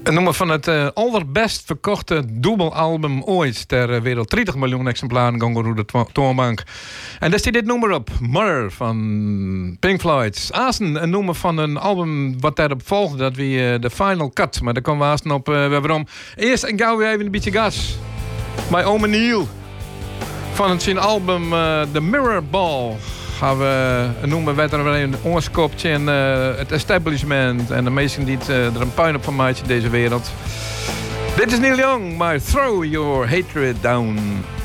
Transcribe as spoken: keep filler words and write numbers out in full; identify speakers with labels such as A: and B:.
A: Een nummer van het uh, allerbest verkochte dubbelalbum ooit. Ter uh, wereld dertig miljoen exemplaren gingen door de to- toonbank. En daar staat dit nummer op. Mother van Pink Floyd. Azen, een nummer van een album wat daarop volgde. Dat wie uh, de Final Cut. Maar daar komen we Azen op uh, waarom. Eerst en gauw weer even een beetje gas. Bij Ome Neil. Van het zijn album uh, The Mirror Ball. Gaan we een nummer wat er een oorskopt in uh, het establishment. En de meesten die het, uh, er een puin op van maatje in deze wereld. Dit is Neil Young, maar Throw Your Hatred Down.